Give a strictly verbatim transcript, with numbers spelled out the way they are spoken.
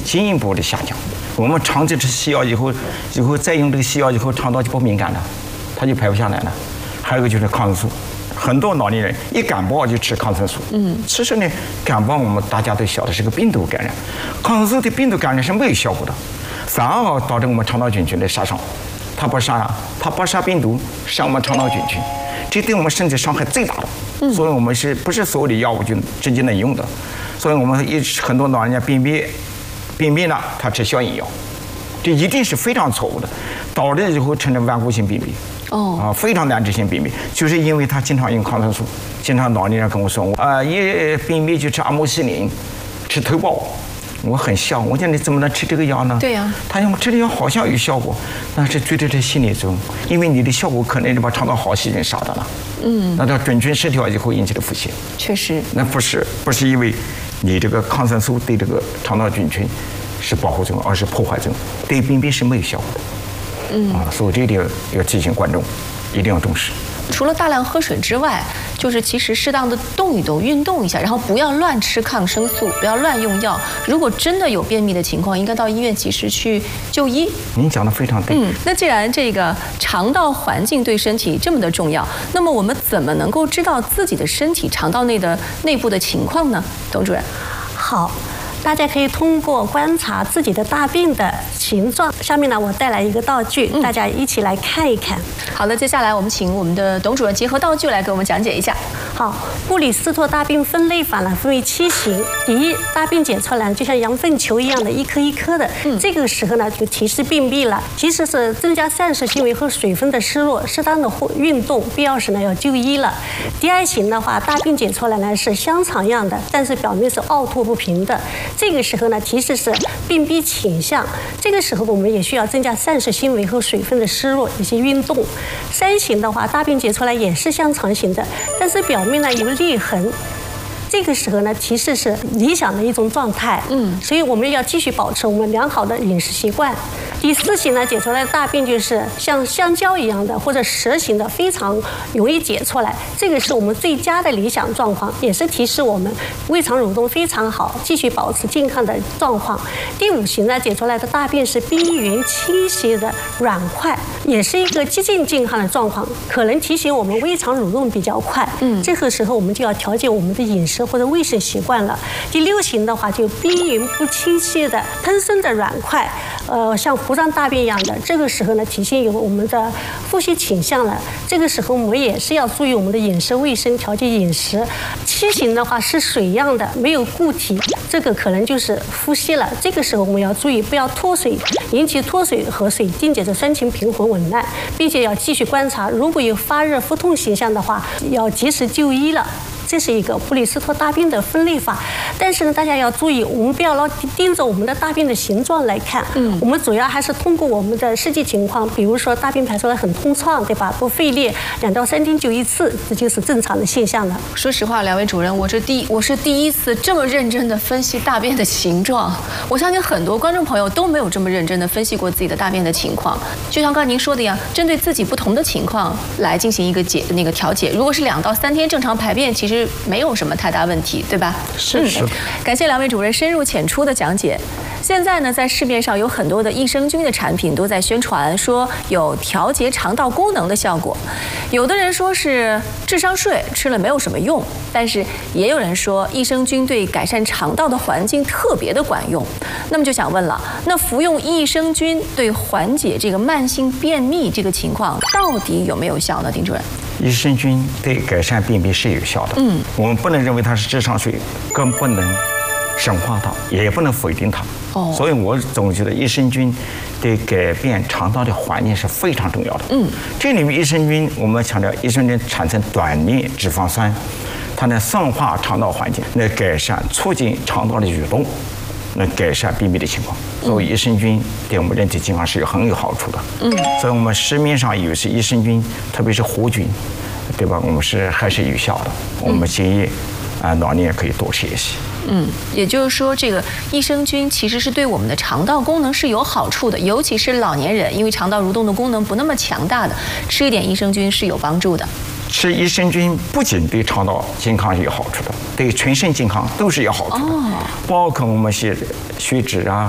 进一步的下降。我们长期吃西药以后，以后再用这个西药以后，肠道就不敏感了，它就排不下来了。还有一个就是抗生素，很多老年人一感冒就吃抗生素。嗯，其实呢，感冒我们大家都晓得是个病毒感染，抗生素对病毒感染是没有效果的，反而导致我们肠道菌群的杀伤。它不杀，它不杀病毒，杀我们肠道菌群，这对我们身体伤害最大的。嗯，所以我们是不是所有的药物就直接能用的？所以我们一很多老人家便秘，便秘了他吃消炎药，这一定是非常错误的，导致以后成了顽固性便秘。哦，啊，非常难治性便秘，就是因为他经常用抗生素，经常老年人跟我说，啊，一便秘就吃阿莫西林，吃头孢。我很笑，我讲你怎么能吃这个药呢？ 对呀、啊， 他讲吃这药好像有效果，但是对这是心理作用，因为你的效果可能是把肠道好细菌杀的了。嗯，那它菌群失调以后引起的腹泻。 确实， 那不是不是因为你这个抗生素对这个肠道菌群是保护作用，而是破坏作用，对便秘是没有效果的。嗯啊，所以这一点要提醒观众，一定要重视。 除了大量喝水之外，就是其实适当的动一动、运动一下，然后不要乱吃抗生素，不要乱用药。如果真的有便秘的情况，应该到医院及时去就医。 您讲的非常对。 嗯，那既然这个肠道环境对身体这么的重要，那么我们怎么能够知道自己的身体肠道内的内部的情况呢？董主任。 好。大家可以通过观察自己的大便的形状。下面呢，我带来一个道具，嗯、大家一起来看一看。 好的，接下来我们请我们的董主任结合道具来给我们讲解一下。 好，布里斯托大便分类法呢分为七型。第一，大便解出来就像羊粪球一样的一颗一颗的，嗯、这个时候呢就提示便秘了，其实是增加膳食纤维和水分的失落，适当的运动，必要时呢要就医了。第二型的话，大便解出来呢是香肠样的，但是表面是凹凸不平的。这个时候呢，其实是便秘倾向。这个时候我们也需要增加膳食纤维和水分的失落以及运动。三型的话，大便解出来也是香肠型的，但是表面呢有裂痕。这个时候呢，其实是理想的一种状态。嗯，所以我们要继续保持我们良好的饮食习惯。第四型呢，解出来的大便就是像香蕉一样的或者蛇形的，非常容易解出来。这个是我们最佳的理想状况，也是提示我们胃肠蠕动非常好，继续保持健康的状况。第五型呢，解出来的大便是边缘倾斜的软块，也是一个接近健康的状况，可能提醒我们胃肠蠕动比较快。嗯，这个时候我们就要调节我们的饮食或者卫生习惯了。第六型的话，就边缘不倾斜的吞生的软块，呃，像糊上大便一样的，这个时候呢，体现有我们的腹泻倾向了。这个时候我们也是要注意我们的饮食卫生，调节饮食。七型的话是水样的，没有固体，这个可能就是腹泻了。这个时候我们要注意，不要脱水，引起脱水和水晶解的酸碱平衡紊乱，并且要继续观察，如果有发热、腹痛现象的话，要及时就医了。这是一个布里斯托大便的分类法，但是呢，大家要注意，我们不要老盯着我们的大便的形状来看，嗯，我们主要还是通过我们的实际情况，比如说大便排出来很通畅，对吧？不费力，两到三天就一次，这就是正常的现象了。 说实话，两位主任，我这第我是第一次这么认真的分析大便的形状，我相信很多观众朋友都没有这么认真的分析过自己的大便的情况。就像刚才您说的一样，针对自己不同的情况来进行一个解那个调节。如果是两到三天正常排便，其实没有什么太大问题，对吧？ 是是、嗯。 感谢两位主任深入浅出的讲解。现在呢，在市面上有很多的益生菌的产品都在宣传说有调节肠道功能的效果，有的人说是智商税，吃了没有什么用，但是也有人说益生菌对改善肠道的环境特别的管用。那么就想问了，那服用益生菌对缓解这个慢性便秘这个情况到底有没有效呢？丁主任？ 益生菌对改善便秘是有效的，嗯，我们不能认为它是智商税，更不能神化它，也不能否定它。哦，所以我总觉得益生菌对改变肠道的环境是非常重要的。嗯，这里面益生菌，我们强调益生菌产生短链脂肪酸，它能酸化肠道环境，能改善促进肠道的蠕动，能改善便秘的情况。所以益生菌对我们人体健康是有很有好处的。嗯，所以我们市面上有些益生菌，特别是活菌，对吧？我们是还是有效的。我们建议啊，老年人可以多吃一些。 嗯，也就是说，这个益生菌其实是对我们的肠道功能是有好处的，尤其是老年人，因为肠道蠕动的功能不那么强大的，吃一点益生菌是有帮助的。 吃益生菌不仅对肠道健康是有好处的，对全身健康都是有好处的，哦、包括我们血血脂啊、